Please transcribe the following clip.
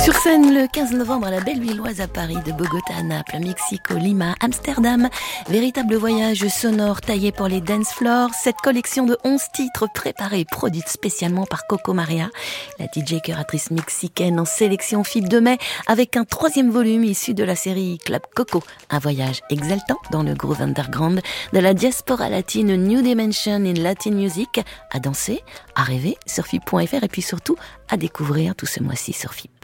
Sur scène le 15 novembre à la Bellevilloise à Paris, de Bogota à Naples, Mexico, Lima, Amsterdam. Véritable voyage sonore taillé pour les dance floors. Cette collection de 11 titres préparés et produite spécialement par Coco Maria, la DJ curatrice mexicaine en sélection FIP de mai, avec un 3e volume issu de la série Club Coco. Un voyage exaltant dans le groove underground de la diaspora latine New Dimension in Latin Music. À danser, à rêver sur FIP.fr et puis surtout à découvrir tout ce mois-ci sur FIP.